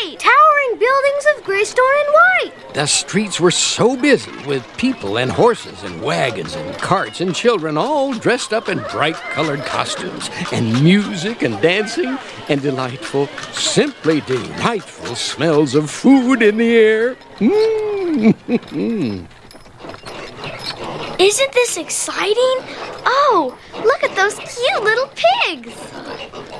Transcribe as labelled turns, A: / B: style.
A: right! Towering buildings of gray stone and white.
B: The streets were so busy with people and horses and wagons and carts and children all dressed up in bright-colored costumes and music and dancing and delightful, simply delightful smells of food in the air.
A: Isn't this exciting? Oh, look at those cute little pigs.